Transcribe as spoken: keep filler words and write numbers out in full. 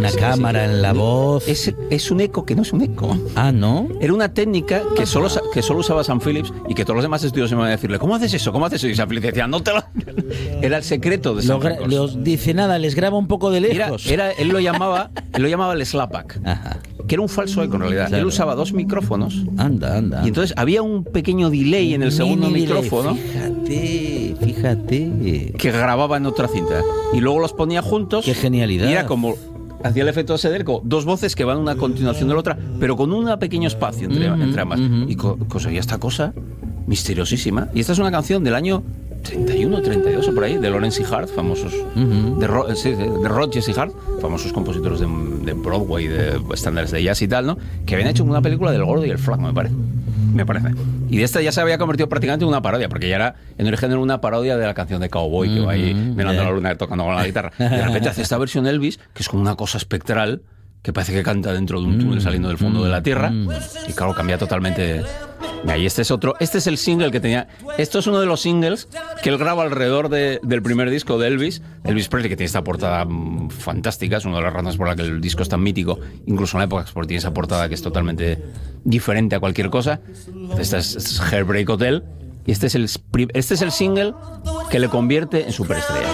la sí, cámara, sí. en la voz. Es, es un eco que no es un eco. Ah, ¿no? Era una técnica que solo, que solo usaba Sam Phillips y que todos los demás estudios se iban a decirle, ¿cómo haces eso? ¿Cómo haces eso? Y Sam Phillips decía, no te lo... Era el secreto de Sam Lo, los dice nada, les graba un poco de lejos. Era, era, él lo llamaba, él lo llamaba el slapback. Ajá. Que era un falso eco en realidad. Claro. Él usaba dos micrófonos. Anda, anda. Y entonces había un pequeño delay en el segundo Mini delay, micrófono. Fíjate, fíjate. Que grababa en otra cinta. Y luego los ponía juntos. Qué genialidad. Y era como... Hacía el efecto ese de eco. Dos voces que van una a continuación de la otra, pero con un pequeño espacio entre, Mm-hmm, entre ambas. mm-hmm. Y co conseguía esta cosa misteriosísima. Y esta es una canción del año treinta y uno, treinta y dos o por ahí, de Lawrence y Hart, famosos, Uh-huh. de, Ro sí, de, de Rodgers y Hart, famosos compositores de, de Broadway, de estándares de jazz y tal, ¿no? Que habían hecho una película del Gordo y el Flaco, me parece. Me parece. Y de esta ya se había convertido prácticamente en una parodia, porque ya era en origen era una parodia de la canción de Cowboy, que va ahí mirando yeah. la luna tocando con la guitarra. Y de repente hace esta versión Elvis, que es como una cosa espectral, que parece que canta dentro de un túnel saliendo del fondo de la tierra. Y claro, cambia totalmente. Y este es otro, este es el single que tenía. Esto es uno de los singles que él graba alrededor de, del primer disco de Elvis, Elvis Presley, que tiene esta portada mmm, fantástica, es una de las razones por la que el disco es tan mítico, incluso en la época, porque tiene esa portada que es totalmente diferente a cualquier cosa. Este es, este es Heartbreak Hotel, y este es el, este es el single que le convierte en superestrella.